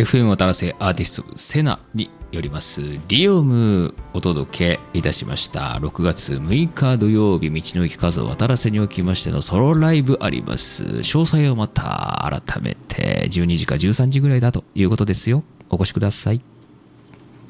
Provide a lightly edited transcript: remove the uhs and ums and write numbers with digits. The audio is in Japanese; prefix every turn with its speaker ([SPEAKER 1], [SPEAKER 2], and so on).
[SPEAKER 1] FM 渡らせアーティストセナによりますリオムお届けいたしました。6月6日土曜日、道の駅数を渡らせにおきましてのソロライブあります。詳細はまた改めて12時か13時ぐらいだということですよ。お越しください。